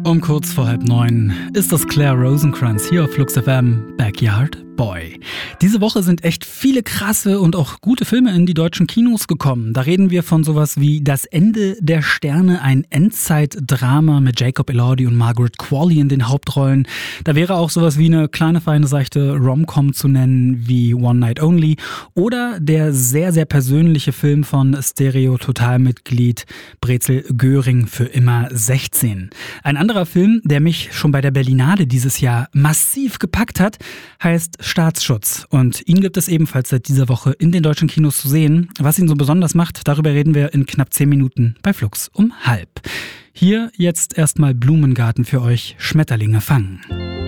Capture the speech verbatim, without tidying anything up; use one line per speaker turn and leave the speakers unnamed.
Um kurz vor halb neun ist das Claire Rosenkranz hier auf Flux F M Backyard Boy. Diese Woche sind echt viele krasse und auch gute Filme in die deutschen Kinos gekommen. Da reden wir von sowas wie Das Ende der Sterne, ein Endzeitdrama mit Jacob Elordi und Margaret Qualley in den Hauptrollen. Da wäre auch sowas wie eine kleine, feine, seichte Rom-Com zu nennen wie One Night Only oder der sehr, sehr persönliche Film von Stereo-Total-Mitglied Brezel Göring für immer sechzehn. Ein anderer Film, der mich schon bei der Berlinale dieses Jahr massiv gepackt hat, heißt Staatsschutz. Und ihn gibt es ebenfalls seit dieser Woche in den deutschen Kinos zu sehen. Was ihn so besonders macht, darüber reden wir in knapp zehn Minuten bei Flux um halb. Hier jetzt erstmal Blumengarten für euch, Schmetterlinge fangen.